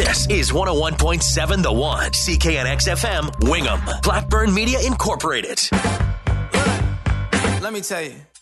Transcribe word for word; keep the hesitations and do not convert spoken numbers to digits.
This is one oh one point seven The One, C K N X F M, Wingham, Blackburn Media Incorporated. Let me tell you.